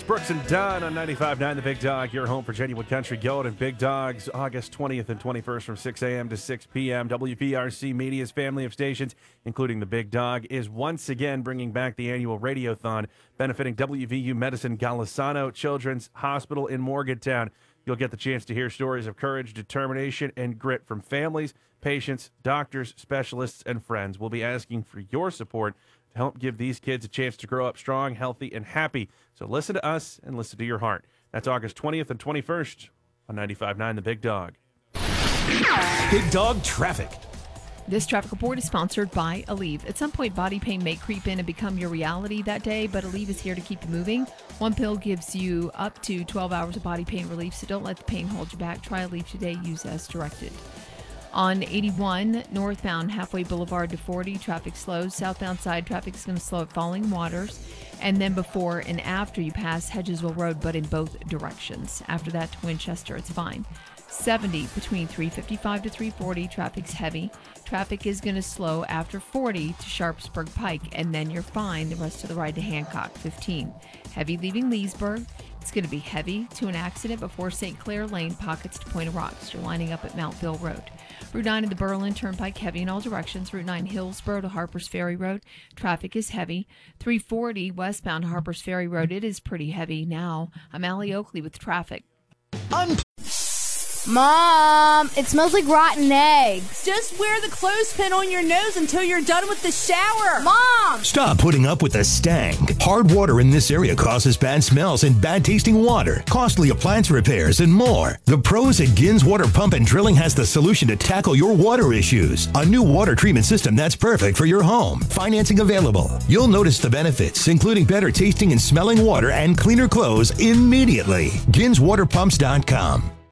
Brooks and Dunn on 95.9 The Big Dog, your home for genuine country gold and Big Dogs, August 20th and 21st from 6 a.m. to 6 p.m. WPRC Media's family of stations, including The Big Dog, is once again bringing back the annual Radiothon, benefiting WVU Medicine Golisano Children's Hospital in Morgantown. You'll get the chance to hear stories of courage, determination, and grit from families, patients, doctors, specialists, and friends. We'll be asking for your support to help give these kids a chance to grow up strong, healthy, and happy. So listen to us and listen to your heart. That's August 20th and 21st on 95.9 The Big Dog. Big Dog Traffic. This traffic report is sponsored by Aleve. At some point, body pain may creep in and become your reality that day, but Aleve is here to keep you moving. One pill gives you up to 12 hours of body pain relief, so don't let the pain hold you back. Try Aleve today. Use as directed. On 81, northbound Halfway Boulevard to 40, traffic slows. Southbound side, traffic is going to slow at Falling Waters. And then before and after you pass Hedgesville Road, but in both directions. After that to Winchester, it's fine. 70 between 355 to 340, traffic's heavy. Traffic is going to slow after 40 to Sharpsburg Pike, and then you're fine the rest of the ride to Hancock. 15, heavy leaving Leesburg. It's going to be heavy to an accident before St. Clair Lane, pockets to Point of Rocks. You're lining up at Mountville Road. Route 9 at the Berlin Turnpike, heavy in all directions. Route 9 Hillsborough to Harpers Ferry Road. Traffic is heavy. 340 westbound Harpers Ferry Road. It is pretty heavy now. I'm Allie Oakley with traffic. Mom, it smells like rotten eggs. Just wear the clothespin on your nose until you're done with the shower. Mom! Stop putting up with the stank. Hard water in this area causes bad smells and bad tasting water, costly appliance repairs, and more. The pros at Gins Water Pump and Drilling has the solution to tackle your water issues. A new water treatment system that's perfect for your home. Financing available. You'll notice the benefits, including better tasting and smelling water and cleaner clothes immediately. GinsWaterPumps.com.